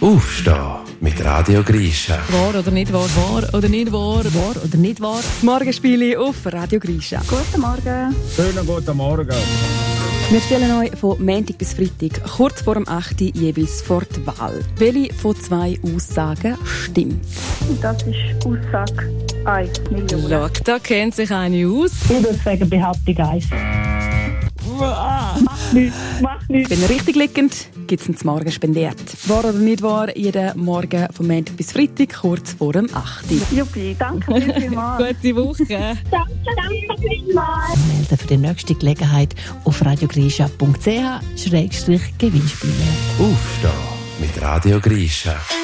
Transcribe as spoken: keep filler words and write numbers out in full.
Aufstehen mit Radio Grisha. Wahr oder nicht wahr? Wahr oder nicht wahr? Wahr oder nicht wahr? Das Morgenspiel auf Radio Grisha. Guten Morgen. Schönen guten Morgen. Wir stellen euch von Montag bis Freitag kurz vor dem acht Uhr jeweils vor die Wahl. Welche von zwei Aussagen stimmt? Das ist Aussage eins Million. Schau, da kennt sich eine aus. Ich würde sagen Behauptung eins. Mach nichts, mach nichts. Wenn ihr richtig liegend, gibt es ihn zum Morgen spendiert. Wahr oder nicht wahr? Jeden Morgen von Montag bis Freitag kurz vor dem acht Uhr. Juppie, danke vielmals. Gute Woche. Danke, danke vielmals. Melden für die nächste Gelegenheit auf radiogrisha punkt c h Gewinnspiele. Aufstehen mit Radio Grisha.